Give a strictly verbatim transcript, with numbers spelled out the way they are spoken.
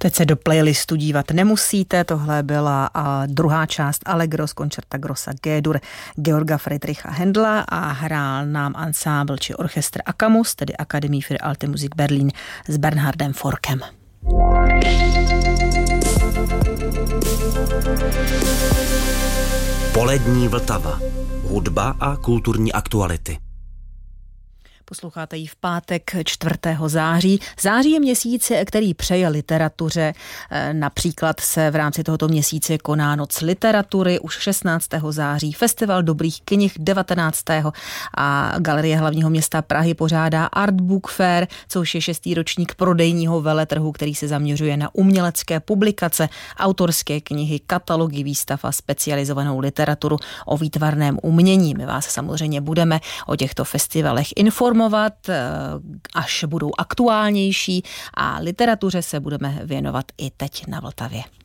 Teď se do playlistu dívat nemusíte, tohle byla a druhá část Allegro z Concerta Grossa G-dur Georga Friedricha Händla a hrál nám ansámbl či orchestr Akamus, tedy Akademie für Alte Musik Berlin s Bernhardem Forkem. Polední Vltava. Hudba a kulturní aktuality. Posloucháte ji v pátek čtvrtého září. Září je měsíc, který přeje literatuře. Například se v rámci tohoto měsíce koná Noc literatury už šestnáctého září, Festival dobrých knih devatenáctého a Galerie hlavního města Prahy pořádá Art Book Fair, což je šestý ročník prodejního veletrhu, který se zaměřuje na umělecké publikace, autorské knihy, katalogy výstav a specializovanou literaturu o výtvarném umění. My vás samozřejmě budeme o těchto festivalech informovat, až budou aktuálnější a literatuře se budeme věnovat i teď na Vltavě.